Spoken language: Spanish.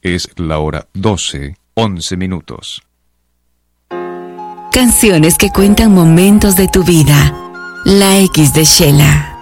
Es la hora 12:11. Canciones que cuentan momentos de tu vida. La X de Shela.